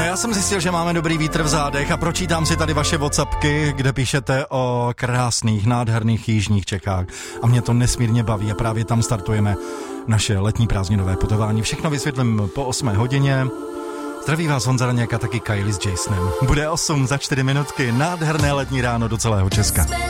já jsem zjistil, že máme dobrý vítr v zádech a pročítám si tady vaše WhatsAppky, kde píšete o krásných, nádherných jižních Čechách. A mě to nesmírně baví a právě tam startujeme naše letní prázdninové putování. Všechno vysvětlím po 8 hodině. Zdraví vás Honza Raněk a taky Kylie s Jasonem. Bude 8 za 4 minutky, nádherné letní ráno do celého Česka.